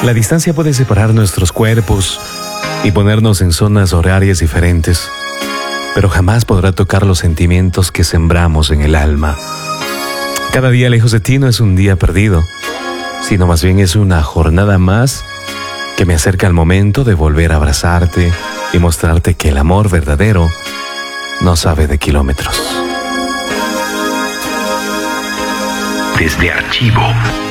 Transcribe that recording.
La distancia puede separar nuestros cuerpos y ponernos en zonas horarias diferentes, pero jamás podrá tocar los sentimientos que sembramos en el alma. Cada día lejos de ti no es un día perdido, sino más bien es una jornada más que me acerca al momento de volver a abrazarte y mostrarte que el amor verdadero no sabe de kilómetros. Desde Archivo.